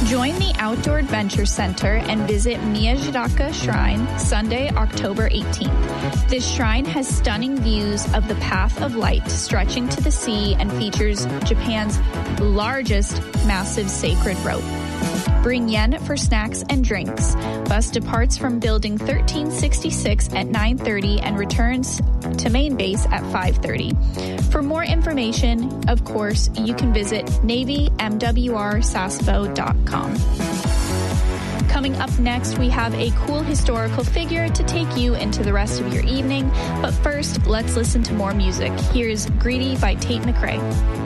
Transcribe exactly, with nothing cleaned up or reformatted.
Join the Outdoor Adventure Center and visit Miyajidaka Shrine Sunday, October eighteenth. This shrine has stunning views of the Path of Light stretching to the sea and features Japan's largest massive sacred rope. Bring yen for snacks and drinks. Bus departs from Building thirteen sixty-six at nine thirty and returns to main base at five thirty. For more information, of course, you can visit navy m w r sasebo dot com. Coming up next, we have a cool historical figure to take you into the rest of your evening. But first, let's listen to more music. Here's Greedy by Tate McRae.